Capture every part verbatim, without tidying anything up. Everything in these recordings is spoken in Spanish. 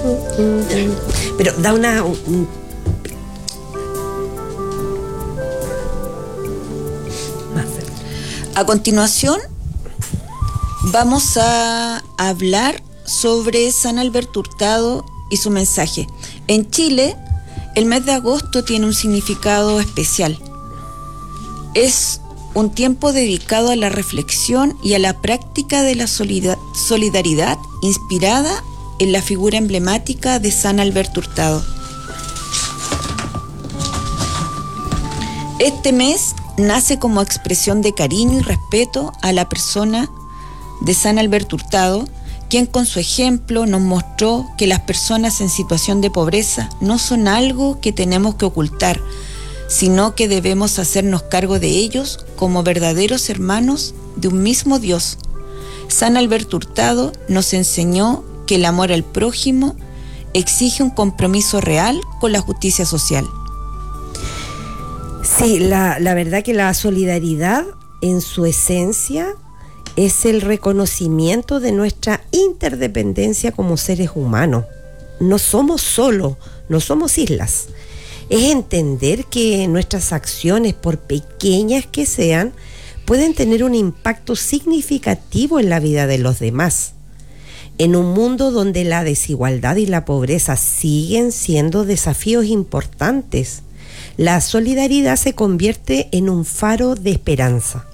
Pero da una... Un, a continuación vamos a hablar sobre San Alberto Hurtado y su mensaje. En Chile, el mes de agosto tiene un significado especial. Es un tiempo dedicado a la reflexión y a la práctica de la solidaridad inspirada en la figura emblemática de San Alberto Hurtado. Este mes nace como expresión de cariño y respeto a la persona de San Alberto Hurtado, quien con su ejemplo nos mostró que las personas en situación de pobreza no son algo que tenemos que ocultar, sino que debemos hacernos cargo de ellos como verdaderos hermanos de un mismo Dios. San Alberto Hurtado nos enseñó que el amor al prójimo exige un compromiso real con la justicia social. Sí, la, la verdad que la solidaridad en su esencia es el reconocimiento de nuestra interdependencia como seres humanos. No somos solo, no somos islas. Es entender que nuestras acciones, por pequeñas que sean, pueden tener un impacto significativo en la vida de los demás. En un mundo donde la desigualdad y la pobreza siguen siendo desafíos importantes, la solidaridad se convierte en un faro de esperanza.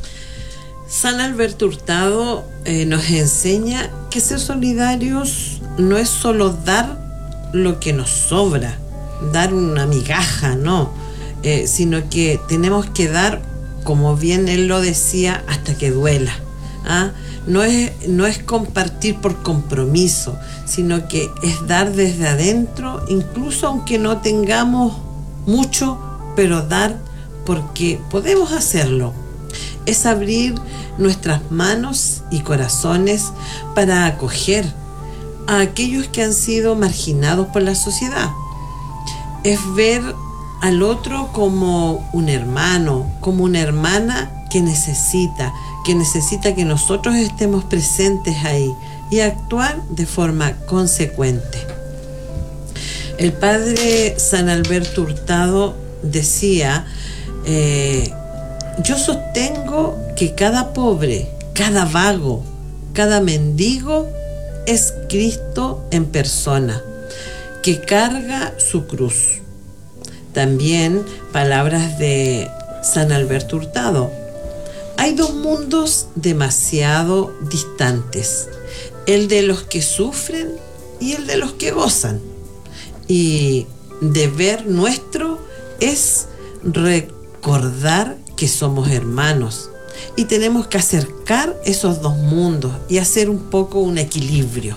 San Alberto Hurtado eh, nos enseña que ser solidarios no es solo dar lo que nos sobra, dar una migaja, no, eh, sino que tenemos que dar, como bien él lo decía, hasta que duela. ¿ah? No es, no es compartir por compromiso, sino que es dar desde adentro, incluso aunque no tengamos mucho, pero dar porque podemos hacerlo. Es abrir nuestras manos y corazones para acoger a aquellos que han sido marginados por la sociedad. Es ver al otro como un hermano, como una hermana que necesita, que necesita que nosotros estemos presentes ahí y actuar de forma consecuente. El padre San Alberto Hurtado decía, eh, yo sostengo que cada pobre, cada vago, cada mendigo es Cristo en persona, que carga su cruz. También palabras de San Alberto Hurtado. Hay dos mundos demasiado distantes, el de los que sufren y el de los que gozan. Y deber nuestro es recordar que somos hermanos y tenemos que acercar esos dos mundos y hacer un poco un equilibrio.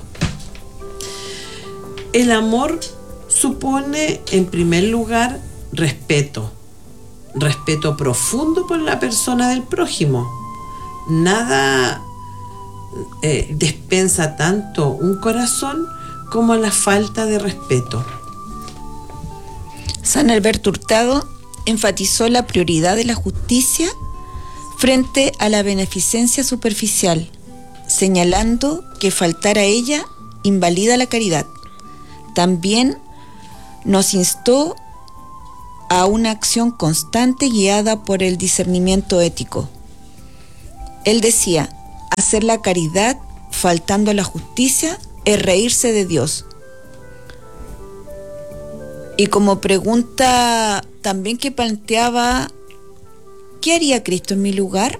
El amor supone, en primer lugar, respeto, respeto profundo por la persona del prójimo. Nada eh, despensa tanto un corazón como la falta de respeto. San Alberto Hurtado enfatizó la prioridad de la justicia frente a la beneficencia superficial, señalando que faltar a ella invalida la caridad. También nos instó a una acción constante guiada por el discernimiento ético. Él decía, hacer la caridad faltando a la justicia es reírse de Dios. Y como pregunta también que planteaba, ¿qué haría Cristo en mi lugar?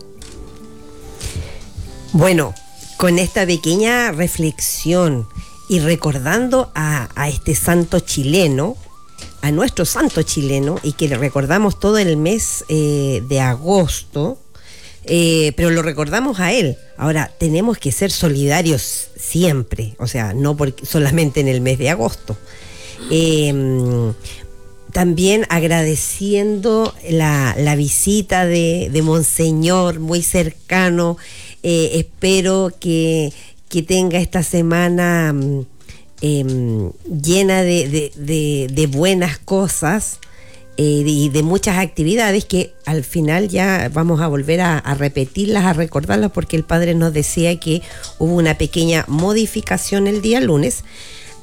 Bueno, con esta pequeña reflexión y recordando a, a este santo chileno, a nuestro santo chileno, y que le recordamos todo el mes eh, de agosto, eh, pero lo recordamos a él. Ahora, tenemos que ser solidarios siempre, o sea, no porque, solamente en el mes de agosto. Eh, también agradeciendo la, la visita de, de Monseñor, muy cercano. Eh, espero que, que tenga esta semana eh, llena de, de, de, de buenas cosas eh, y de muchas actividades que al final ya vamos a volver a, a repetirlas, a recordarlas, porque el Padre nos decía que hubo una pequeña modificación el día lunes.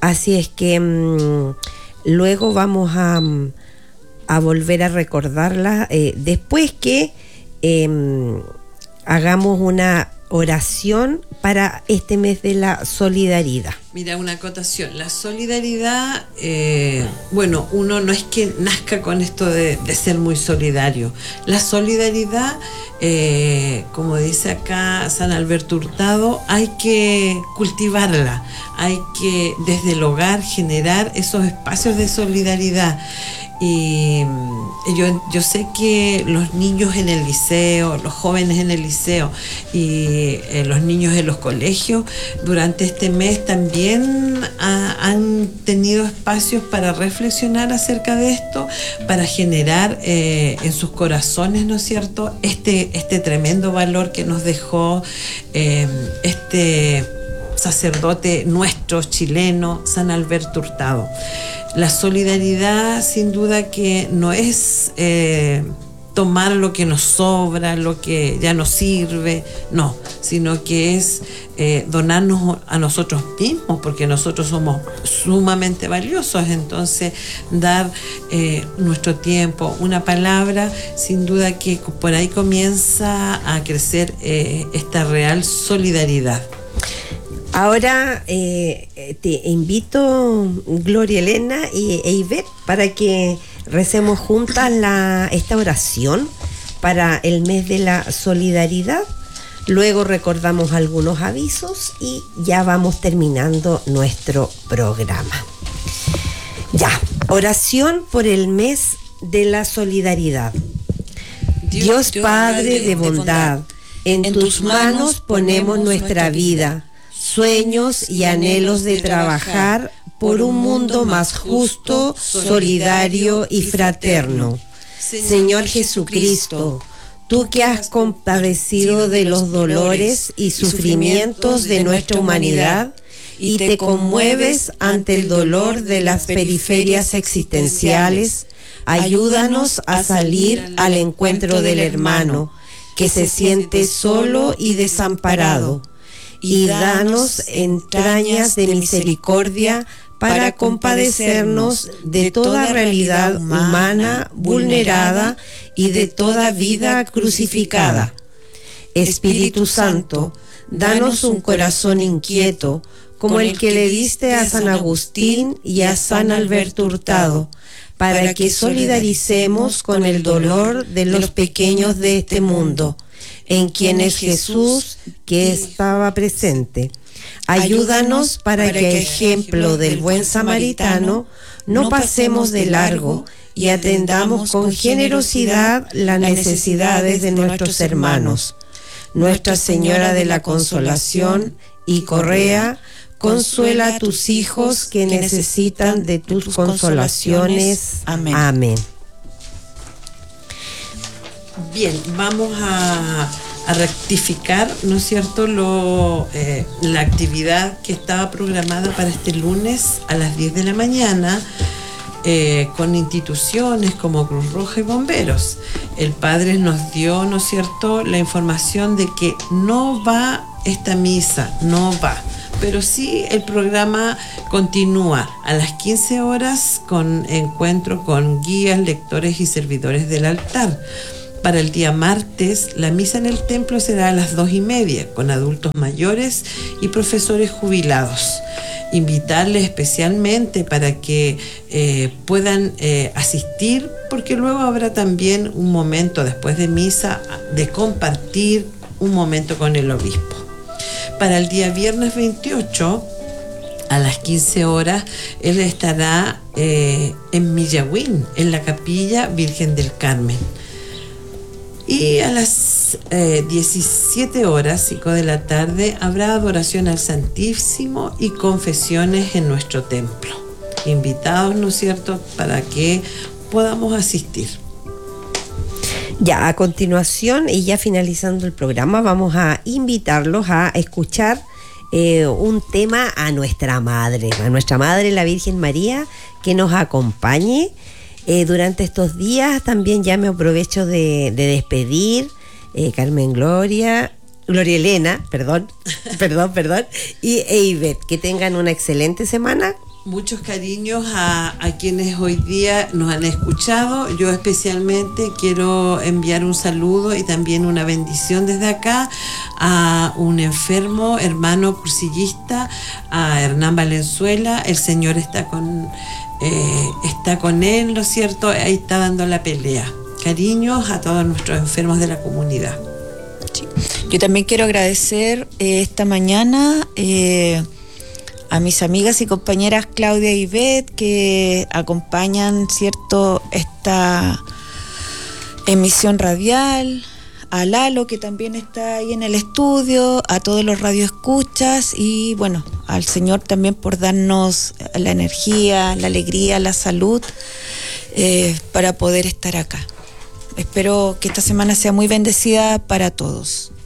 Así es que mmm, luego vamos a, a volver a recordarla eh, después que eh, hagamos una oración para este mes de la solidaridad. Mira, una acotación. La solidaridad, eh, bueno, uno no es que nazca con esto de, de ser muy solidario. La solidaridad, eh, como dice acá San Alberto Hurtado, hay que cultivarla, hay que desde el hogar generar esos espacios de solidaridad. Y yo, yo sé que los niños en el liceo, los jóvenes en el liceo y eh, los niños en los colegios durante este mes también ha, han tenido espacios para reflexionar acerca de esto, para generar eh, en sus corazones, ¿no es cierto?, este, este tremendo valor que nos dejó eh, este sacerdote nuestro chileno, San Alberto Hurtado. La solidaridad, sin duda que no es eh, tomar lo que nos sobra, lo que ya nos sirve, no, sino que es eh, donarnos a nosotros mismos, porque nosotros somos sumamente valiosos. Entonces, dar eh, nuestro tiempo, una palabra, sin duda que por ahí comienza a crecer eh, esta real solidaridad. Ahora eh, te invito, Gloria Elena y Ivette, para que recemos juntas la, esta oración para el mes de la solidaridad. Luego recordamos algunos avisos y ya vamos terminando nuestro programa. Ya, oración por el mes de la solidaridad. Dios, Dios Padre de bondad, en tus manos ponemos nuestra vida, sueños y anhelos de trabajar por un mundo más justo, solidario y fraterno. Señor Jesucristo, tú que has compadecido de los dolores y sufrimientos de nuestra humanidad y te conmueves ante el dolor de las periferias existenciales, ayúdanos a salir al encuentro del hermano que se siente solo y desamparado, y danos entrañas de misericordia para compadecernos de toda realidad humana vulnerada y de toda vida crucificada. Espíritu Santo, danos un corazón inquieto, como el que le diste a San Agustín y a San Alberto Hurtado, para que solidaricemos con el dolor de los pequeños de este mundo, en quien es Jesús que estaba presente. Ayúdanos para que, a ejemplo del buen samaritano, no pasemos de largo y atendamos con generosidad las necesidades de nuestros hermanos. Nuestra Señora de la Consolación y Correa, consuela a tus hijos que necesitan de tus consolaciones. Amén. Amén. Bien, vamos a, a rectificar, ¿no es cierto?, lo, eh, la actividad que estaba programada para este lunes a las diez de la mañana eh, con instituciones como Cruz Roja y Bomberos. El Padre nos dio, ¿no es cierto?, la información de que no va esta misa, no va. Pero sí el programa continúa a las quince horas con encuentro con guías, lectores y servidores del altar. Para el día martes, la misa en el templo será a las dos y media, con adultos mayores y profesores jubilados. Invitarles especialmente para que eh, puedan eh, asistir, porque luego habrá también un momento después de misa de compartir un momento con el obispo. Para el día viernes veintiocho, a las quince horas, él estará eh, en Millagüín, en la Capilla Virgen del Carmen. Y a las eh, diecisiete horas, cinco de la tarde, habrá adoración al Santísimo y confesiones en nuestro templo. Invitados, ¿no es cierto?, para que podamos asistir. Ya, a continuación, y ya finalizando el programa, vamos a invitarlos a escuchar eh, un tema a nuestra Madre, a nuestra Madre, la Virgen María, que nos acompañe Eh, durante estos días. También ya me aprovecho de, de despedir eh, Carmen Gloria, Gloria Elena, perdón, perdón, perdón, y Ivette, que tengan una excelente semana Muchos cariños a, a quienes hoy día nos han escuchado. Yo especialmente quiero enviar un saludo y también una bendición desde acá a un enfermo hermano cursillista, a Hernán Valenzuela. El Señor está con, eh, está con él, ¿no es cierto? Ahí está dando la pelea. Cariños a todos nuestros enfermos de la comunidad. Sí. Yo también quiero agradecer eh, esta mañana eh, a mis amigas y compañeras Claudia y Beth, que acompañan, ¿cierto?, esta emisión radial, a Lalo, que también está ahí en el estudio, a todos los radioescuchas y, bueno, al Señor también por darnos la energía, la alegría, la salud eh, para poder estar acá. Espero que esta semana sea muy bendecida para todos.